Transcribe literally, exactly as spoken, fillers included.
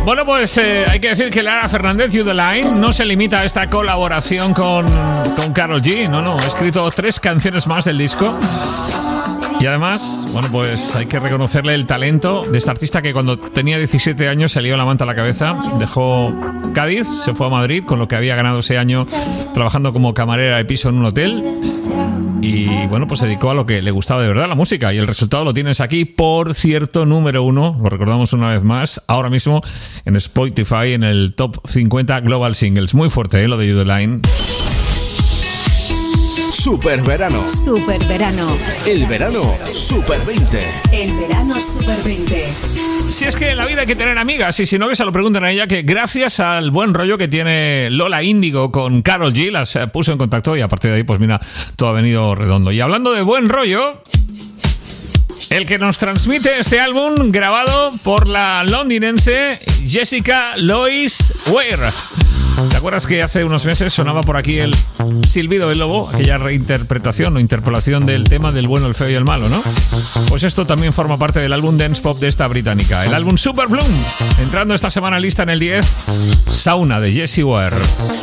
Bueno, pues eh, hay que decir que Lara Fernández, You The Line, no se limita a esta colaboración con, con Karol G. No, no, ha escrito tres canciones más del disco. Y además, bueno, pues hay que reconocerle el talento de esta artista que cuando tenía diecisiete años se lió la manta a la cabeza, dejó Cádiz, se fue a Madrid con lo que había ganado ese año trabajando como camarera de piso en un hotel. Y bueno, pues se dedicó a lo que le gustaba de verdad, la música. Y el resultado lo tienes aquí, por cierto, número uno, lo recordamos una vez más, ahora mismo en Spotify, en el Top cincuenta Global Singles. Muy fuerte, ¿eh? Lo de You The Line. Super verano. Super verano. El verano Super veinte. El verano Super veinte. Si es que en la vida hay que tener amigas, y si no, que se lo pregunten a ella, que gracias al buen rollo que tiene Lola Índigo con Karol G, las puso en contacto y a partir de ahí, pues mira, todo ha venido redondo. Y hablando de buen rollo, el que nos transmite este álbum grabado por la londinense Jessica Lois Ware. ¿Te acuerdas que hace unos meses sonaba por aquí el silbido del lobo? Aquella reinterpretación o interpolación del tema del bueno, el feo y el malo, ¿no? Pues esto también forma parte del álbum dance pop de esta británica, el álbum Super Bloom. Entrando esta semana lista en el diez, Sauna de Jessie Ware.